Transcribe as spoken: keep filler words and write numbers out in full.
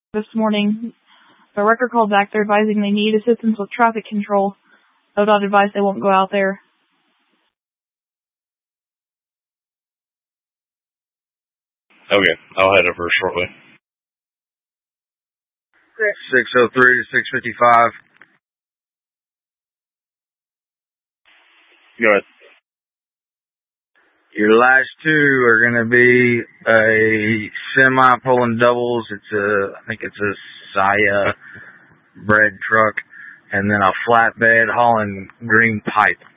this morning. The record called back. They're advising they need assistance with traffic control. O D O T advised they won't go out there. Okay, I'll head over shortly. six oh three to six fifty-five. Go ahead. Your last two are going to be a semi pulling doubles. It's a, I think it's a Saya bread truck, and then a flatbed hauling green pipe.